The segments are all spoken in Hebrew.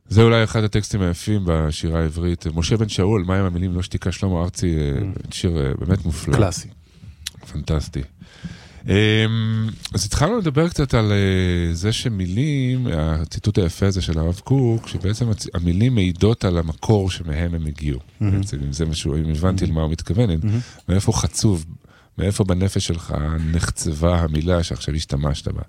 זה אולי אחד הטקסטים היפים בשירה העברית. משה בן שאול, מה עם המילים לא שתיקה, שלמה ארצי, שיר באמת מופלא. קלאסי. פנטסטי. אז התחלנו לדבר קצת על זה שמילים, הציטוט היפה הזה של הרב קוק, שבעצם המילים מעידות על המקור שמהם הם הגיעו. בעצם, אם זה משהו, אם הבנתי למה הוא מתכוון, מאיפה חצוב, מאיפה בנפש שלך נחצבה המילה שעכשיו השתמשת בה.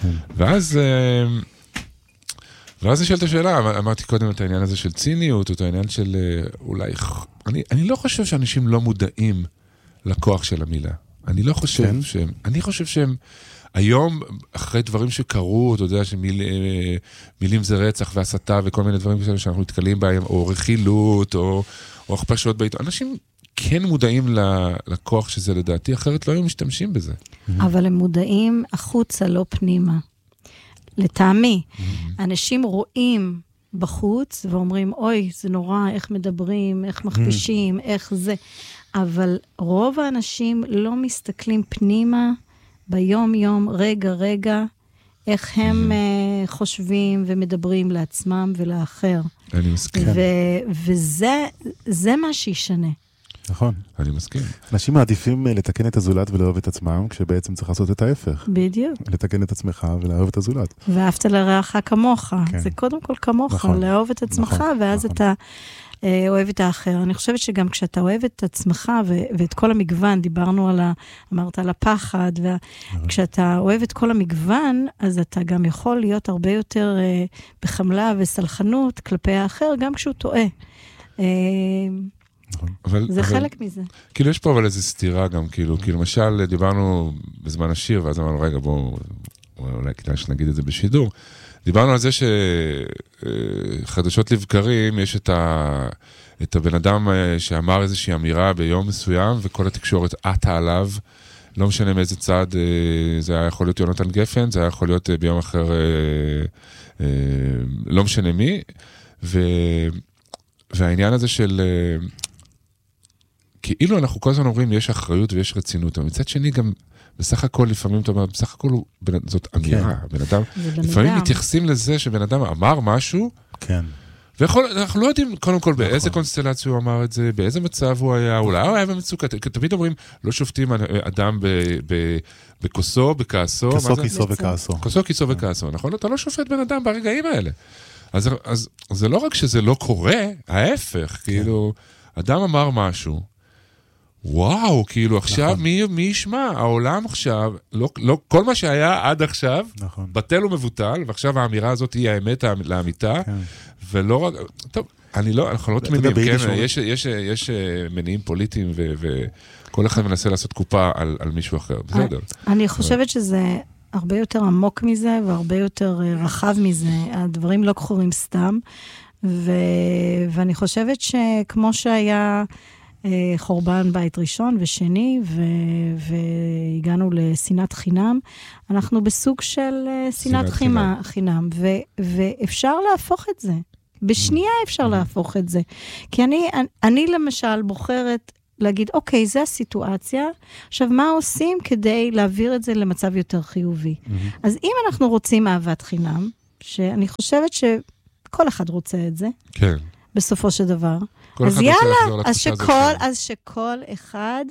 ואז נשאלת השאלה, אמרתי קודם את העניין הזה של ציניות, או את העניין של אולי, אני לא חושב שאנשים לא מודעים לכוח של המילה. אני חושב שהם, היום, אחרי דברים שקרו, אתה יודע שמילים זה רצח והסתה וכל מיני דברים כאלה שאנחנו נתקלים בהם, או רכילות, או הכפשות בעיתון, אנשים כן מודעים לכוח שזה לדעתי, אחרת לא היו משתמשים בזה. אבל הם מודעים החוצה, לא פנימה. לטעמי, אנשים רואים בחוץ ואומרים, אוי, זה נורא, איך מדברים, איך מכפישים, איך זה. אבל רוב האנשים לא מסתכלים פנימה ביום-יום, רגע, איך הם חושבים ומדברים לעצמם ולאחר. אני מסכים. וזה מה שישנה. נכון. אני מסכים. אנשים מעדיפים לתקן את הזולת ולאהוב את עצמם, כשבעצם צריך לעשות את ההפך. בדיוק. לתקן את עצמך ולאהוב את הזולת. ואהבת לרעך כמוך. זה קודם כל כמוך, לאהוב את עצמך, ואז אתה אוהב את האחר. אני חושבת שגם כשאתה אוהב את עצמך ואת כל המגוון, דיברנו אמרת על הפחד, וכשאתה אוהב את כל המגוון, אז אתה גם יכול להיות הרבה יותר בחמלה וסלחנות כלפי האחר, גם כשהוא טועה. זה חלק מזה. כאילו יש פה אבל איזו סתירה גם, כאילו למשל דיברנו בזמן השיר, ואז אמרנו רגע בואו, אולי כדאי שנגיד את זה בשידור, דיברנו על זה שחדשות לבקרים יש את הבן אדם שאמר איזושהי אמירה ביום מסוים, וכל התקשורת עטה עליו, לא משנה מאיזה צד, זה היה יכול להיות יונתן גפן, זה היה יכול להיות ביום אחר, לא משנה מי, והעניין הזה של כאילו אנחנו כל הזמן אומרים, יש אחריות ויש רצינות, אבל מצד שני גם, בסך הכל לפעמים, אתה אומר, בסך הכל זאת אמירה, בן אדם, לפעמים מתייחסים לזה שבן אדם אמר משהו, כן. ואנחנו לא יודעים, קודם כל, באיזה קונסטלציה הוא אמר את זה, באיזה מצב הוא היה, אולי הוא היה במצוקה, תמיד אומרים, לא שופטים אדם בכוסו, בכעסו. כיסו וכעסו. כוסו, כיסו וכעסו, נכון? אתה לא שופט בן אדם ברגעים האלה. אז זה לא רק שזה לא קורה, ההפך, כאילו, אדם אמר משהו, וואו, כאילו עכשיו מי ישמע? העולם עכשיו, לא כל מה שהיה עד עכשיו, בטל ומבוטל, ועכשיו האמירה הזאת היא האמת לאמיתה, ולא רק, טוב, אנחנו לא תמימים, כן, יש מניעים פוליטיים, וכל אחד מנסה לעשות קופה על מישהו אחר, בסדר. אני חושבת שזה הרבה יותר עמוק מזה, והרבה יותר רחב מזה, הדברים לא קורים סתם, ואני חושבת שכמו שהיה חורבן בית ראשון ושני, והגענו לשנאת חינם, אנחנו בסוג של שנאת חינם, ואפשר להפוך את זה. בשנייה אפשר להפוך את זה. כי אני למשל בוחרת להגיד, אוקיי, זו הסיטואציה, עכשיו מה עושים כדי להעביר את זה למצב יותר חיובי? אז אם אנחנו רוצים אהבת חינם, שאני חושבת שכל אחד רוצה את זה, כן. בסופו של דבר, אז יאללה, אז שכל אחד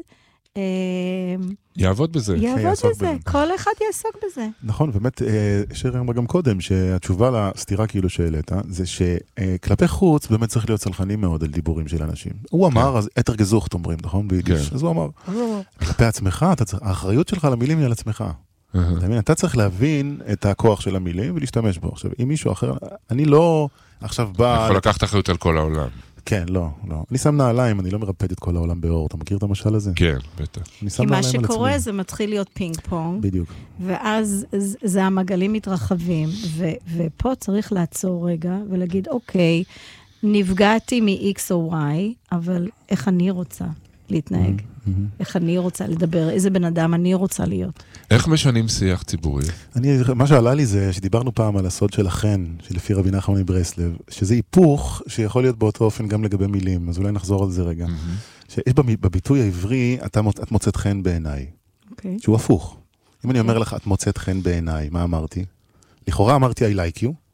יעבוד בזה. כל אחד יעסוק בזה. נכון, באמת, שרי אמרה גם קודם, שהתשובה לסתירה כאילו שהעלית, זה שכלפי חוץ באמת צריך להיות סלחנים מאוד על דיבורים של אנשים. הוא אמר, אז אתר גזוכט אומרים, נכון? ביידיש. אז הוא אמר, כלפי עצמך, האחריות שלך למילים היא על עצמך. אתה צריך להבין את הכוח של המילים ולהשתמש בו. עכשיו, אם מישהו אחר, אני לא עכשיו בא... יכול לקחת אחריות על כל העולם. כן, לא. אני שם נעליים, אני לא מרפד את כל העולם באור. אתה מכיר את המשל הזה? כן, בטח. כי מה שקורה זה מתחיל להיות פינג פונג. בדיוק. ואז זה המגלים מתרחבים, ופה צריך לעצור רגע ולהגיד, אוקיי, נפגעתי מ-X או Y, אבל איך אני רוצה להתנהג? איך אני רוצה לדבר? איזה בן אדם אני רוצה להיות? איך משנים שיח ציבורי? מה שעלה לי זה שדיברנו פעם על הסוד של החן, שלפי רבי נחמן מברסלב, שזה היפוך שיכול להיות באותו אופן גם לגבי מילים, אז אולי נחזור על זה רגע. שיש בביטוי העברי, את מוצאת חן בעיניי. שהוא הפוך. אם אני אומר לך, את מוצאת חן בעיניי, מה אמרתי? לכאורה אמרתי I like you,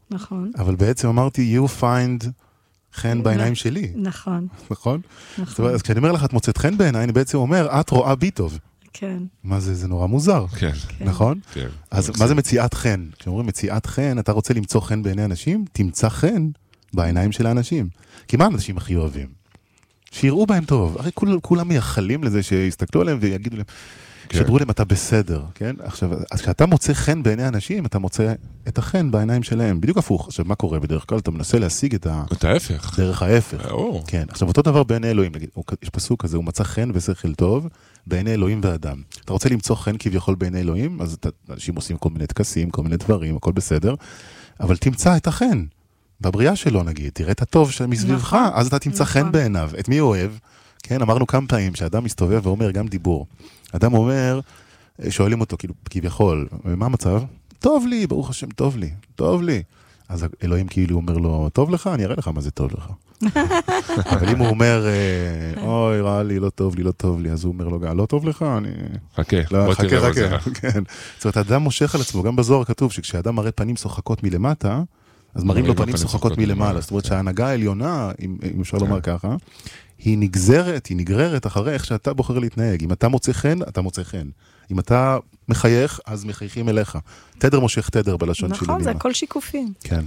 נכון. אבל בעצם אמרתי, you find חן בעיניים שלי. נכון. נכון? אז כשאני אומר לך, את מוצאת חן בעיניי, אני בעצם אומר, את רואה בי טוב. כן. מה זה? זה נורא מוזר. כן. נכון? כן. אז מה זה מציאת חן? כשאומרים מציאת חן, אתה רוצה למצוא חן בעיני אנשים? תמצא חן בעיניים של האנשים. כי מה אנשים הכי אוהבים? שיראו בהם טוב. הרי כולם מייחלים לזה שיסתכלו עליהם ויגידו להם, שדרו להם, אתה בסדר, כן? עכשיו, אז כשאתה מוצא חן בעיני אנשים, אתה מוצא את החן בעיניים שלהם. בדיוק הפוך. עכשיו, מה קורה בדרך כלל? אתה מנסה להשיג את ההפך. דרך ההפך. כן. עכשיו, אותו דבר בעיני אלוהים. יש פסוק כזה, הוא מצא חן ושכל טוב בעיני אלוהים ואדם. אתה רוצה למצוא חן כביכול בעיני אלוהים, אז אנשים עושים כל מיני תקסים, כל מיני דברים, הכל בסדר, אבל תמצא את החן. בבריאה שלו, נגיד, תראה את הטוב מסביבך, אז אתה תמצא חן בעיניו. את מי הוא אוהב? כן, אמרנו כמה פעמים שאדם מסתובב ואומר גם דיבור. אדם אומר, שואלים אותו, כאילו, כביכול, מה המצב? טוב לי, ברוך השם, טוב לי, טוב לי. אז אלוהים כאילו אומר לו, טוב לך? אני אראה לך מה זה טוב לך. אבל אם הוא אומר, אוי, רע לי, לא טוב לי, לא טוב לי, אז הוא אומר לו, לא טוב לך? חכה, בוא תראה בזה. כן. זאת אומרת, אדם מושך על עצמו, גם בזוהר כתוב שכשאדם מראה פנים שוחקות מלמטה, אז מראים לו פנים שוחקות מלמעלה. זאת אומרת שההנהגה העליונה, אם אפשר לומר ככה, היא נגררת אחרי איך שאתה בוחר להתנהג. אם אתה מוצא חן, אתה מוצא חן. אם אתה מחייך, אז מחייכים אליך. תדר מושך תדר בלשון שלי. נכון, זה הכל שיקופים. כן.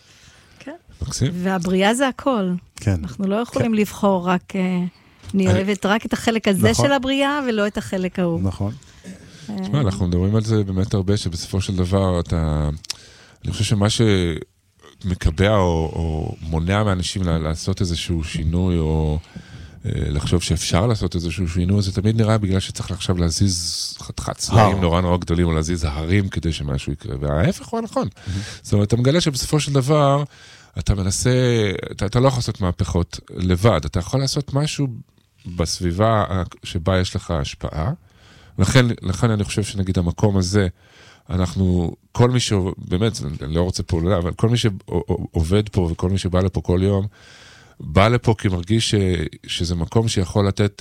מקסים. והבריאה זה הכל. כן. אנחנו לא יכולים לבחור רק, אני אוהבת רק את החלק הזה של הבריאה, ולא את החלק ההוא. נכון. תשמע, אנחנו מדברים על זה באמת הרבה, שבסופו של דבר אני חושב שמה שמקבע או מונע מאנשים לעשות איזשהו שינוי, או לחשוב שאפשר לעשות איזשהו שינוי, זה תמיד נראה בגלל שצריך עכשיו להזיז חתיכת צבעים נורא נורא גדולים, או להזיז הרים כדי שמשהו יקרה, וההפך הוא הנכון. זאת אומרת, אתה מגלה שבסופו של דבר, אתה מנסה, אתה לא יכול לעשות מהפכות לבד, אתה יכול לעשות משהו בסביבה שבה יש לך השפעה, לכן אני חושב שנגיד המקום הזה, אנחנו, כל מי שבאמת, אני לא רוצה פה, אבל כל מי שעובד פה וכל מי שבא לפה כל יום, בא לפה כי מרגיש שזה מקום שיכול לתת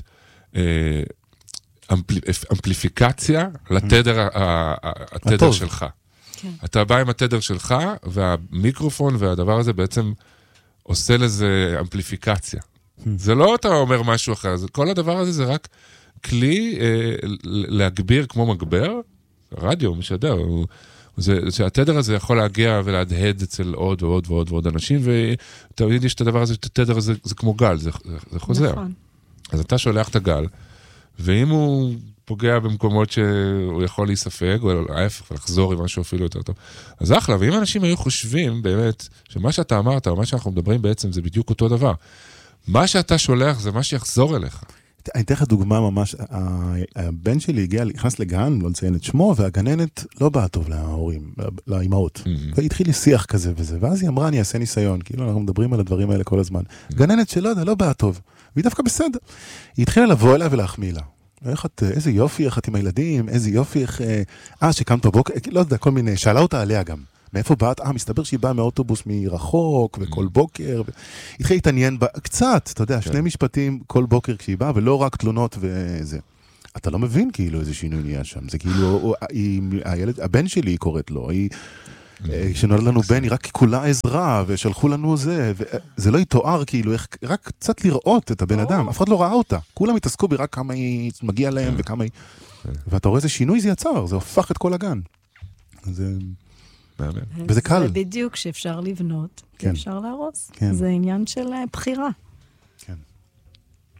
אמפליפיקציה לתדר התדר שלך. אתה בא עם התדר שלך, והמיקרופון והדבר הזה בעצם עושה לזה אמפליפיקציה. זה לא אתה אומר משהו אחר, כל הדבר הזה זה רק כלי להגביר כמו מגבר, רדיו משדר, שהתדר הזה יכול להגיע ולהדהד אצל עוד ועוד ועוד ועוד אנשים, ותמיד יש את הדבר הזה, התדר הזה זה כמו גל, זה חוזר. נכון. אז אתה שולח את הגל, ואם הוא פוגע במקומות שהוא יכול להיספג, או ההפך, ולחזור עם משהו אפילו יותר טוב, אז אחלה, ואם אנשים היו חושבים באמת, שמה שאתה אמרת, או מה שאנחנו מדברים בעצם, זה בדיוק אותו דבר. מה שאתה שולח זה מה שיחזור אליך. אני אתן לך דוגמה ממש, הבן שלי נכנס לגן, לא נציין את שמו, והגננת לא באה טוב להורים, לאימהות. והתחיל לי שיח כזה וזה, ואז היא אמרה, אני אעשה ניסיון, כאילו אנחנו מדברים על הדברים האלה כל הזמן. גננת שלא יודע, לא באה טוב, והיא דווקא בסדר. היא התחילה לבוא אליה ולהחמיא לה. איזה יופי, איך את עם הילדים, איזה יופי, איך... שקמת בבוקר, לא יודע, כל מיני, שאלה אותה עליה גם. מאיפה באת? מסתבר שהיא באה מאוטובוס מרחוק, וכל בוקר, התחיל להתעניין בה, קצת, אתה יודע, שני משפטים כל בוקר כשהיא באה, ולא רק תלונות וזה. אתה לא מבין כאילו איזה שינוי נהיה שם, זה כאילו, הבן שלי היא קוראת לו, שנולד לנו בן, היא רק כולה עזרה, ושלחו לנו זה לא יתואר כאילו, רק קצת לראות את הבן אדם, אף אחד לא ראה אותה, כולם התעסקו בי רק כמה היא מגיעה להם, וכמה היא, ואתה רואה איזה שינוי זה יצר, זה הופך את כל הגן. זה... וזה קל. זה בדיוק שאפשר לבנות, אפשר להרוס. זה עניין של בחירה. כן.